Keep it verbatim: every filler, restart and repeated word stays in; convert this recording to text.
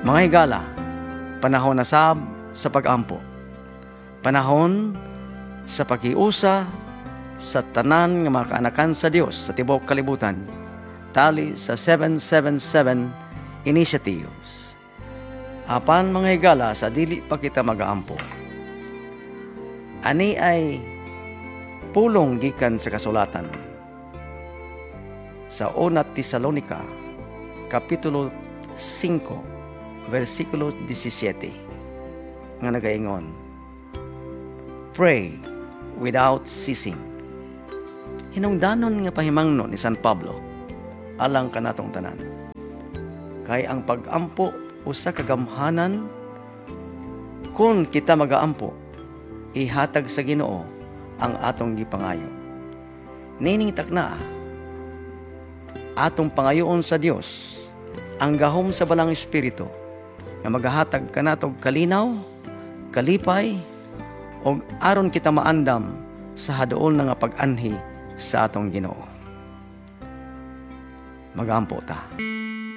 Mga higala, panahon na sab sa pag-ampo. Panahon sa pag-iusa sa tanan nga mga kaanakan sa Dios sa tibok kalibutan, tali sa seven seven seven initiatives. Apan mga higala, sa dili pa kita mag-aampo. Ani ay pulong gikan sa kasulatan. Sa una Tesalonica, Kapitulo five, versikulo seventeen, nga nagaingon, pray without ceasing. Hinungdanon nga pahimangno ni San Pablo, alang kanatong tanan. Kay ang pag-ampo usa kagamhanan, kung kita mag-aampo, ihatag sa Ginoo ang atong gipangayo. Nining takna, atong pangayoon sa Dios ang gahom sa balang espiritu nga maghahatag kanatog kalinaw, kalipay, og aron kita maandam sa haduol na nga pag-anhi sa atong Ginoo. Mag-aampo ta.